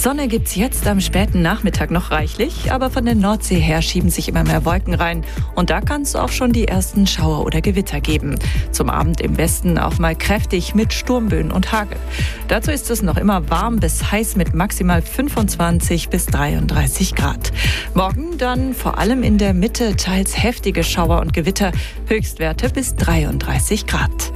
Sonne gibt's jetzt am späten Nachmittag noch reichlich, aber von der Nordsee her schieben sich immer mehr Wolken rein. Und da kann es auch schon die ersten Schauer oder Gewitter geben. Zum Abend im Westen auch mal kräftig mit Sturmböen und Hagel. Dazu ist es noch immer warm bis heiß mit maximal 25 bis 33 Grad. Morgen dann vor allem in der Mitte teils heftige Schauer und Gewitter, Höchstwerte bis 33 Grad.